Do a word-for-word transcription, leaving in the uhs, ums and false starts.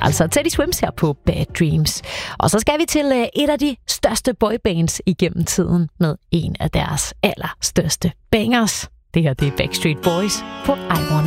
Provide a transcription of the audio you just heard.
Altså Teddy Swims her på Bad Dreams. Og så skal vi til et af de største boybands igennem tiden med en af deres allerstørste bangers. Det her det er Backstreet Boys på I Wanna